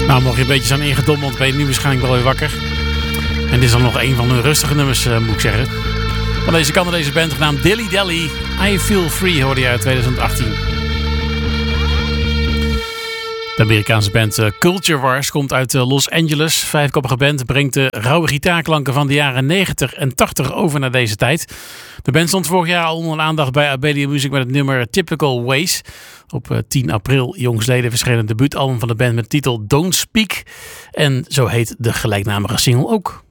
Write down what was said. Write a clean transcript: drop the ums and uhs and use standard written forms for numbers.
Nou, mocht je een beetje zijn ingedommeld, ben je nu waarschijnlijk wel weer wakker. En dit is dan nog een van hun rustige nummers, moet ik zeggen. Van deze Canadese band genaamd Dilly Dally. I Feel Free hoorde je uit 2018. De Amerikaanse band Culture Wars komt uit Los Angeles. Vijfkoppige band brengt de rauwe gitaarklanken van de jaren 90 en 80 over naar deze tijd. De band stond vorig jaar al onder de aandacht bij Abelia Music met het nummer Typical Ways. Op 10 april jongsleden verscheen het debuutalbum van de band met de titel Don't Speak. En zo heet de gelijknamige single ook.